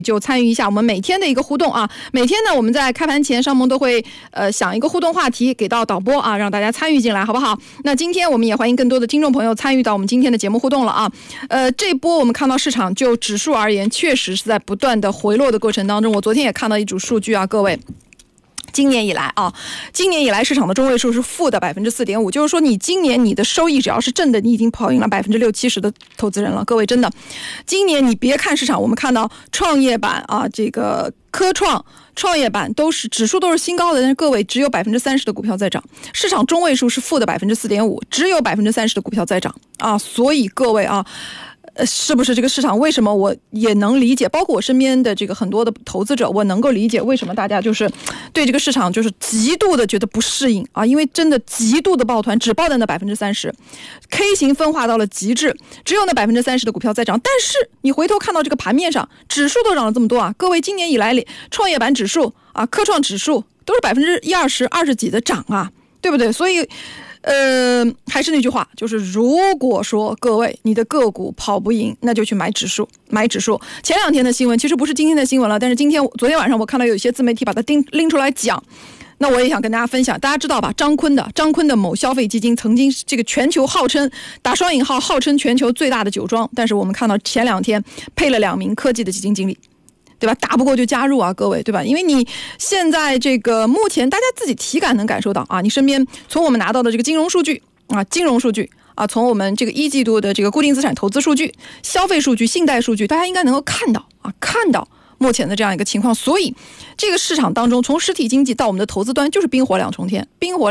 就参与一下我们每天的一个互动啊。每天呢，我们在开盘前上蒙都会想一个互动话题给到导播啊，让大家参与进来，好不好？那今天我们也欢迎更多的听众朋友参与到我们今天的节目互动了啊。这波我们看到市场就指数而言，确实是在不断的回落的过程当中。我昨天也看到一组数据啊，各位。今年以来市场的中位数是负的 4.5%， 就是说你今年你的收益只要是正的，你已经跑赢了 60-70% 的投资人了。各位，真的，今年你别看市场，我们看到创业板啊，这个科创业板都是指数都是新高的，但是各位只有 30% 的股票在涨，市场中位数是负的 4.5%， 只有 30% 的股票在涨啊。所以各位啊，是不是这个市场为什么我也能理解，包括我身边的这个很多的投资者，我能够理解为什么大家就是对这个市场就是极度的觉得不适应啊，因为真的极度的抱团，只抱在那 30%，K 型分化到了极致，只有那 30% 的股票在涨。但是你回头看到这个盘面上，指数都涨了这么多啊，各位，今年以来创业板指数啊，科创指数都是20几的涨啊，对不对？所以还是那句话，就是如果说各位你的个股跑不赢，那就去买指数。前两天的新闻其实不是今天的新闻了，但是昨天晚上我看到有一些自媒体把它拎出来讲，那我也想跟大家分享。大家知道吧，张坤的某消费基金曾经这个全球号称打双引号号称全球最大的酒庄，但是我们看到前两天配了2名科技的基金经理，对吧？打不过就加入啊，各位，对吧？因为你现在这个目前大家自己体感能感受到啊，你身边从我们拿到的这个金融数据啊，从我们这个1季度的这个固定资产投资数据、消费数据、信贷数据，大家应该能够看到目前的这样一个情况。所以这个市场当中，从实体经济到我们的投资端，就是冰火两重天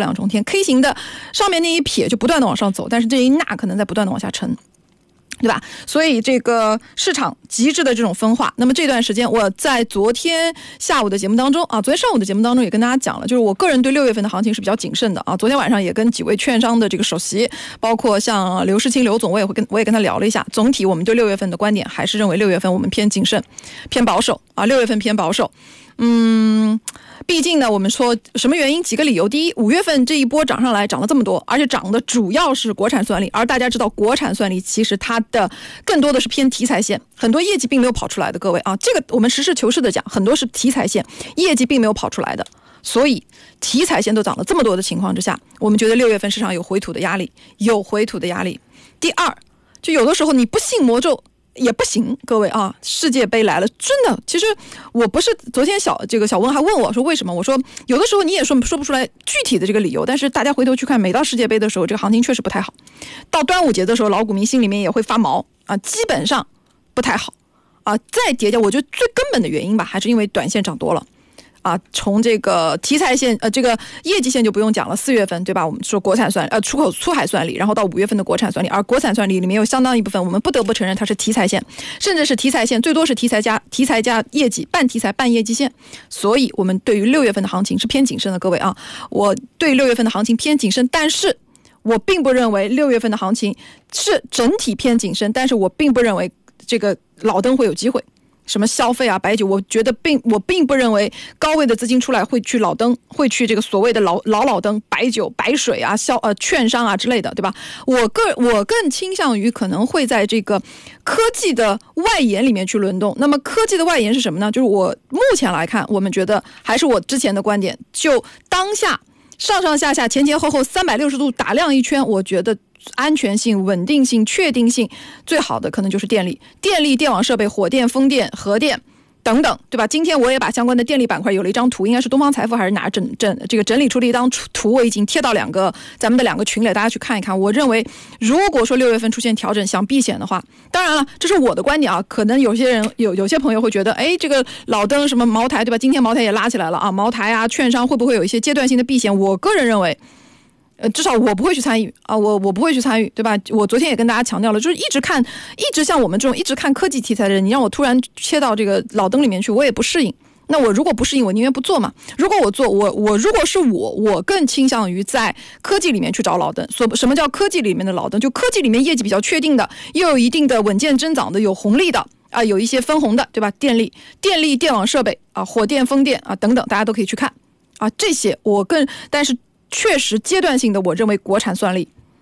K 型的上面那一撇就不断的往上走，但是这一捺可能在不断的往下沉，对吧？所以这个市场极致的这种分化。那么这段时间我在昨天上午的节目当中也跟大家讲了，就是我个人对6月份的行情是比较谨慎的啊。昨天晚上也跟几位券商的这个首席，包括像刘世清刘总，我也跟他聊了一下。总体我们对6月份的观点还是认为6月份我们偏谨慎偏保守啊，6月份偏保守。毕竟呢，我们说什么原因？几个理由。第一，5月份这一波涨上来，涨了这么多，而且涨的主要是国产算力，而大家知道国产算力其实它的更多的是偏题材线，很多业绩并没有跑出来的，各位啊，这个我们实事求是的讲，很多是题材线，业绩并没有跑出来的，所以题材线都涨了这么多的情况之下，我们觉得6月份市场有回吐的压力。第二，就有的时候你不信魔咒也不行，各位啊，世界杯来了，真的，其实我不是昨天小温还问我说为什么，我说有的时候你也说不出来具体的这个理由，但是大家回头去看，每到世界杯的时候，这个行情确实不太好，到端午节的时候，老股民心里面也会发毛啊，基本上不太好啊。再叠加，我觉得最根本的原因吧，还是因为短线涨多了。啊，从这个题材线这个业绩线就不用讲了，4月份对吧，我们说国产算出海算力，然后到5月份的国产算力，而国产算力里面有相当一部分我们不得不承认它是题材线，甚至是题材线最多是题材加业绩，半题材半业绩线。所以我们对于6月份的行情是偏谨慎的，各位啊，我对6月份的行情偏谨慎，但是我并不认为6月份的行情是整体偏谨慎，但是我并不认为这个老灯会有机会。什么消费啊白酒，我并不认为高位的资金出来会去老灯，会去这个所谓的老灯白酒白水啊券商啊之类的，对吧？我更倾向于可能会在这个科技的外延里面去轮动。那么科技的外延是什么呢？就是我目前来看，我们觉得还是我之前的观点，就当下上下前后360度打量一圈，我觉得安全性、稳定性、确定性最好的可能就是电力、电网设备、火电、风电、核电等等，对吧？今天我也把相关的电力板块有了一张图，应该是东方财富还是哪整理出了一张图，我已经贴到咱们的2个群里，大家去看一看。我认为如果说6月份出现调整想避险的话，当然了，这是我的观点啊，可能有些人有些朋友会觉得，这个老灯什么茅台，对吧？今天茅台也拉起来了啊，茅台啊券商会不会有一些阶段性的避险？我个人认为至少我不会去参与啊，我不会去参与，对吧？我昨天也跟大家强调了，就是一直像我们这种一直看科技题材的人，你让我突然切到这个老灯里面去，我也不适应。那我如果不适应，我宁愿不做嘛。如果我做，我如果是我更倾向于在科技里面去找老灯。什么叫科技里面的老灯？就科技里面业绩比较确定的，又有一定的稳健增长的，有红利的啊，有一些分红的，对吧？电力、电网设备啊，火电、风电啊等等，大家都可以去看啊。这些但是确实阶段性的，我认为国产算力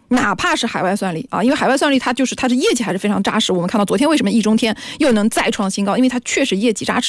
哪怕是海外算力啊，因为海外算力它是业绩还是非常扎实。我们看到昨天为什么易中天又能再创新高，因为它确实业绩扎实。